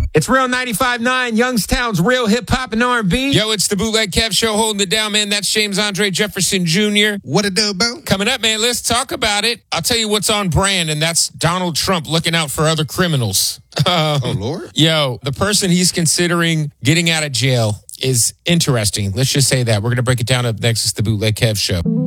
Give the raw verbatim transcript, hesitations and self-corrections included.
It's Real ninety-five point nine, Youngstown's real hip-hop and R and B. Yo, it's the Bootleg Kev Show holding it down, man. That's James Andre Jefferson Junior What a do, bro? Coming up, man, let's talk about it. I'll tell you what's on brand, and that's Donald Trump looking out for other criminals. Um, Oh, Lord. Yo, the person he's considering getting out of jail is interesting. Let's just say that. We're going to break it down up next. It's the Bootleg Kev Show.